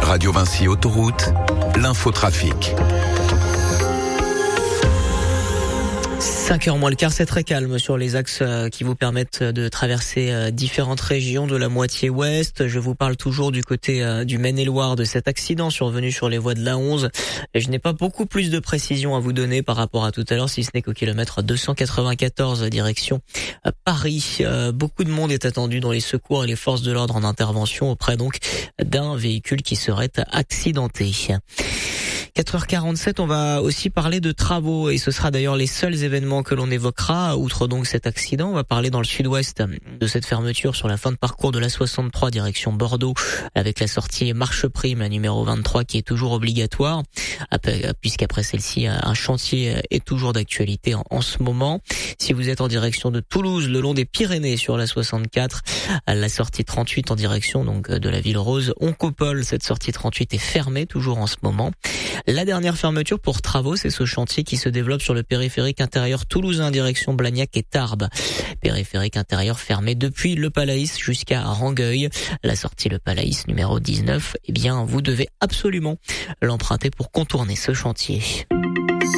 Radio Vinci Autoroute, l'infotrafic. 5h moins le quart, c'est très calme sur les axes qui vous permettent de traverser différentes régions de la moitié ouest. Je vous parle toujours du côté du Maine-et-Loire de cet accident survenu sur les voies de l'A11. Et je n'ai pas beaucoup plus de précisions à vous donner par rapport à tout à l'heure, si ce n'est qu'au kilomètre 294 direction Paris. Beaucoup de monde est attendu dans les secours et les forces de l'ordre en intervention auprès donc d'un véhicule qui serait accidenté. 4h47, on va aussi parler de travaux et ce sera d'ailleurs les seuls événements que l'on évoquera. Outre donc cet accident, on va parler dans le sud-ouest de cette fermeture sur la fin de parcours de la 63 direction Bordeaux avec la sortie Marche Prime numéro 23 qui est toujours obligatoire puisqu'après celle-ci un chantier est toujours d'actualité en ce moment. Si vous êtes en direction de Toulouse, le long des Pyrénées sur la 64, la sortie 38 en direction donc de la Ville Rose, Oncopole, cette sortie 38 est fermée toujours en ce moment. La dernière fermeture pour travaux, c'est ce chantier qui se développe sur le périphérique intérieur toulousain, direction Blagnac et Tarbes. Périphérique intérieur fermé depuis Le Palaïs jusqu'à Rangueil. La sortie Le Palaïs numéro 19, eh bien, vous devez absolument l'emprunter pour contourner ce chantier.